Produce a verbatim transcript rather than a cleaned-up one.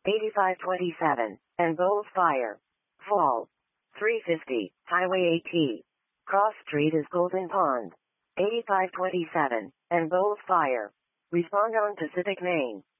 eighty-five twenty-seven, and Bowles Fire. Fall. three fifty, Highway eighty. Cross Street is Golden Pond. eighty-five twenty-seven, and Bowles Fire. Respond on Pacific Main.